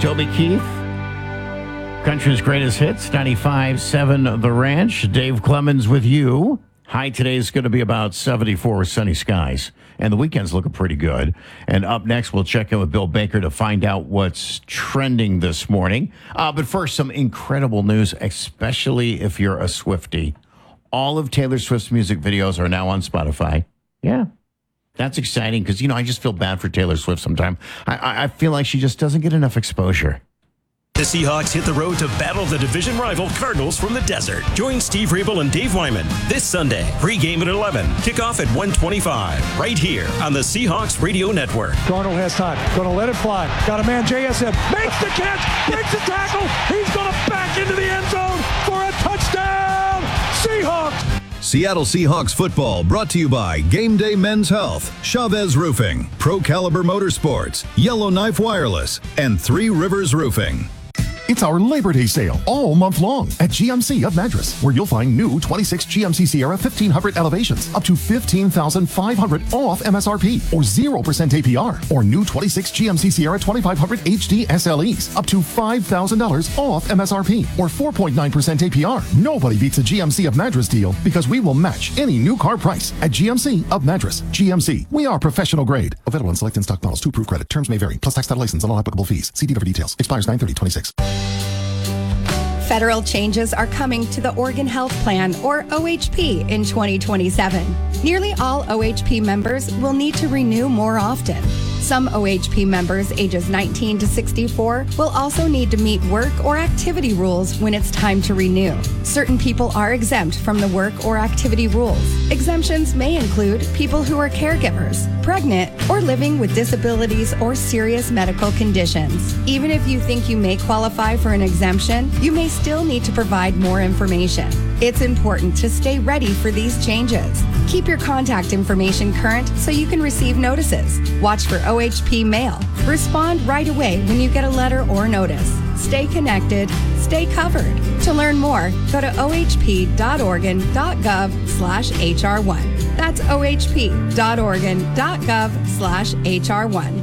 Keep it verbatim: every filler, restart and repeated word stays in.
Toby Keith, country's greatest hits, ninety-five seven The Ranch. Dave Clemens with you. High today is going to be about seventy-four, sunny skies, and the weekend's looking pretty good. And up next, we'll check in with Bill Baker to find out what's trending this morning. Uh, but first, some incredible news, especially if you're a Swiftie. All of Taylor Swift's music videos are now on Spotify. Yeah. That's exciting because, you know, I just feel bad for Taylor Swift sometimes. I, I feel like she just doesn't get enough exposure. The Seahawks hit the road to battle the division rival Cardinals from the desert. Join Steve Rabel and Dave Wyman this Sunday. Pre-game at eleven. Kickoff at one twenty-five. Right here on the Seahawks Radio Network. Darnold has time. Going to let it fly. Got a man, J S M. Makes the catch. Breaks the tackle. He's going to back into the end zone for a touchdown. Seahawks. Seattle Seahawks football brought to you by Game Day Men's Health, Chavez Roofing, Pro Caliber Motorsports, Yellowknife Wireless, and Three Rivers Roofing. It's our Labor Day sale all month long at G M C of Madras, where you'll find new twenty-six G M C Sierra fifteen hundred elevations up to fifteen thousand five hundred dollars off M S R P or zero percent A P R, or new twenty-six G M C Sierra twenty-five hundred H D S L Es up to five thousand dollars off M S R P or four point nine percent A P R. Nobody beats a G M C of Madras deal because we will match any new car price at G M C of Madras. G M C, we are professional grade. Available on select in-stock models to approved credit. Terms may vary. Plus tax, title, license, and all applicable fees. See dealer for details. Expires nine thirty twenty-six. Federal changes are coming to the Oregon Health Plan, or O H P, in twenty twenty-seven. Nearly all O H P members will need to renew more often. Some O H P members ages nineteen to sixty-four will also need to meet work or activity rules when it's time to renew. Certain people are exempt from the work or activity rules. Exemptions may include people who are caregivers, pregnant, or living with disabilities or serious medical conditions. Even if you think you may qualify for an exemption, you may still need to provide more information. It's important to stay ready for these changes. Keep your contact information current so you can receive notices. Watch for O H P mail. Respond right away when you get a letter or notice. Stay connected. Stay covered. To learn more, go to ohp.oregon.gov slash HR1. That's ohp.oregon.gov slash HR1.